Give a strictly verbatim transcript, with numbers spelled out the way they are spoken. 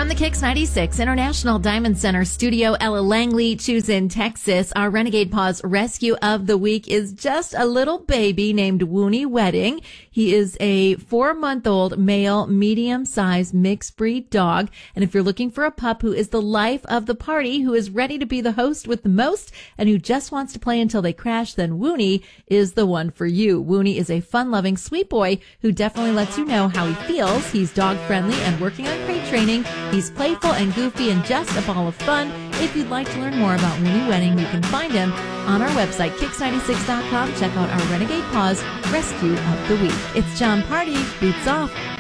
From the Kicks ninety-six International Diamond Center studio, Ella Langley, Choose-In, Texas, our Renegade Paws rescue of the week is just a little baby named Woony Wedding. He is a four-month-old male, medium-sized mixed breed dog. And if you're looking for a pup who is the life of the party, who is ready to be the host with the most, and who just wants to play until they crash, then Woony is the one for you. Woony is a fun-loving, sweet boy who definitely lets you know how he feels. He's dog-friendly and working on crate training. He's playful and goofy and just a ball of fun. If you'd like to learn more about Woony Wedding, you can find him on our website, kicks ninety-six dot com. Check out our Renegade Paws Rescue of the Week. It's John Party. Boots off.